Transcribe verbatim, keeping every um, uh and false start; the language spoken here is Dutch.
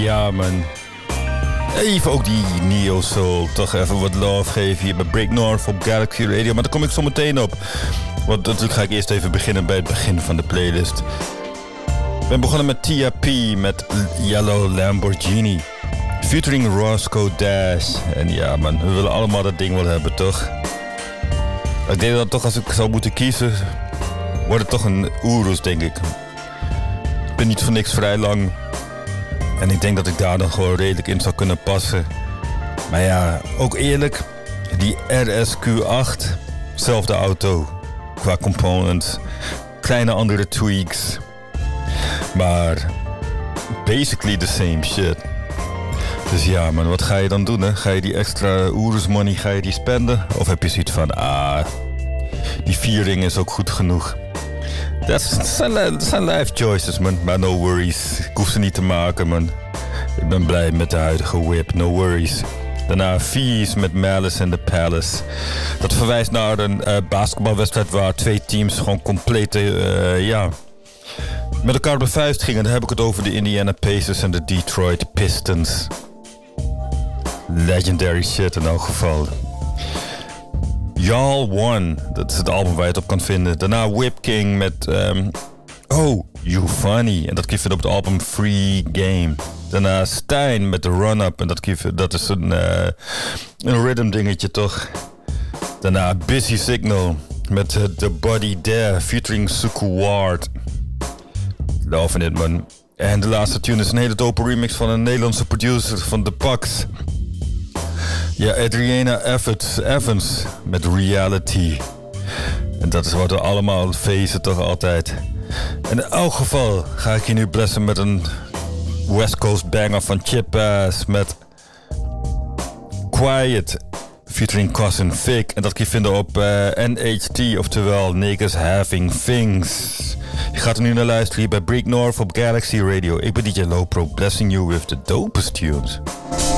Ja, man. Even ook die Neo Soul. Toch even wat love geven hier bij Break North op Galaxy Radio. Maar daar kom ik zo meteen op. Want natuurlijk ga ik eerst even beginnen bij het begin van de playlist. Ik ben begonnen met Tia P met Yellow Lamborghini. Featuring Roscoe Dash. En ja, man, we willen allemaal dat ding wel hebben, toch? Ik denk dat toch als ik zou moeten kiezen, wordt het toch een Urus, denk ik. Ik ben niet voor niks vrij lang. En ik denk dat ik daar dan gewoon redelijk in zou kunnen passen. Maar ja, ook eerlijk, die R S Q acht, zelfde auto. Qua components, kleine andere tweaks. Maar basically the same shit. Dus ja, man, wat ga je dan doen, hè? Ga je die extra Urus money, ga je die spenden? Of heb je zoiets van, ah, die viering is ook goed genoeg. Dat zijn life choices, man. Maar no worries. Ik hoef ze niet te maken, man. Ik ben blij met de huidige whip. No worries. Daarna Fees met Malice in the Palace. Dat verwijst naar een uh, basketbalwedstrijd waar twee teams gewoon compleet uh, ja, met elkaar op de vuist gingen. Dan heb ik het over de Indiana Pacers en de Detroit Pistons. Legendary shit in elk geval. Y'all One, dat is het album waar je het op kan vinden. Daarna Whip King met um, Oh, You Funny. En dat kun je vinden op het album Free Game. Daarna Stijn met The Run-Up. En dat, dat is een, uh, een rhythm dingetje, toch? Daarna Busy Signal met uh, The Body There featuring Suku Ward. Loving it, man. En de laatste tune is een hele dope remix van een Nederlandse producer van The Pax. Ja, Adriana Evans, Evans met Reality. En dat is wat we allemaal feesten toch altijd. En in elk geval ga ik je nu blessen met een West Coast banger van Chip Bass met Quiet featuring Cousin Vic. En dat kun je vinden op uh, N H T, oftewel Niggas Having Things. Je gaat er nu naar luisteren hier bij Break North op Galaxy Radio. Ik ben D J Lopro, blessing you with the dopest tunes.